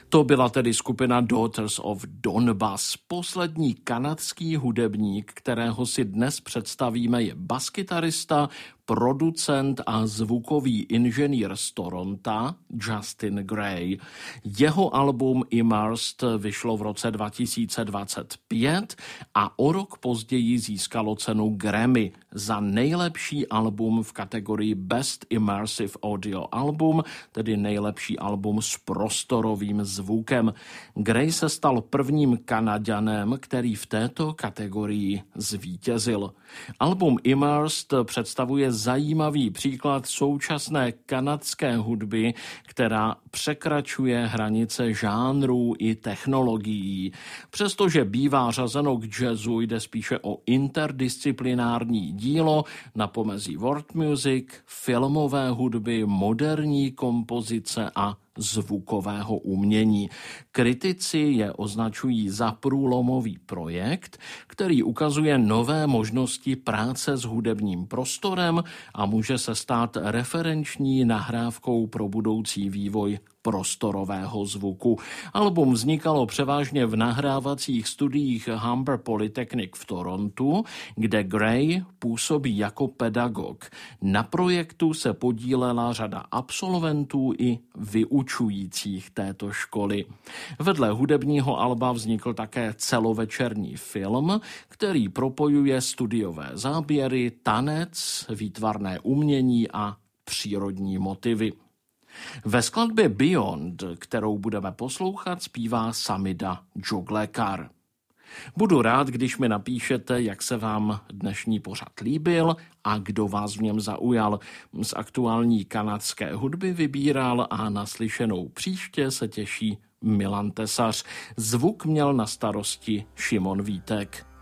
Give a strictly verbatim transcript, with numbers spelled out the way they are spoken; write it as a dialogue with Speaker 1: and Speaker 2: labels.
Speaker 1: To byla tedy skupina Daughters of Donbass. Poslední kanadský hudebník, kterého si dnes představíme, je baskytarista, producent a zvukový inženýr z Toronta Justin Gray. Jeho album Immersed vyšlo v roce dva tisíce dvacet pět a o rok později získalo cenu Grammy za nejlepší album v kategorii Best Immersive Audio Album, tedy nejlepší album s prostorovým zvukem. Gray se stal prvním Kanaďanem, který v této kategorii zvítězil. Album Immersed představuje zajímavý příklad současné kanadské hudby, která překračuje hranice žánrů i technologií. Přestože bývá řazeno k jazzu, jde spíše o interdisciplinární dílo na pomezí world music, filmové hudby, moderní kompozice a zvukového umění. Kritici je označují za průlomový projekt, který ukazuje nové možnosti práce s hudebním prostorem a může se stát referenční nahrávkou pro budoucí vývoj prostorového zvuku. Album vznikalo převážně v nahrávacích studiích Humber Polytechnic v Torontu, kde Gray působí jako pedagog. Na projektu se podílela řada absolventů i vyučujících této školy. Vedle hudebního alba vznikl také celovečerní film, který propojuje studiové záběry, tanec, výtvarné umění a přírodní motivy. Ve skladbě Beyond, kterou budeme poslouchat, zpívá Samida Joglekar. Budu rád, když mi napíšete, jak se vám dnešní pořad líbil a kdo vás v něm zaujal. Z aktuální kanadské hudby vybíral a naslyšenou příště se těší Milan Tesař. Zvuk měl na starosti Šimon Vítek.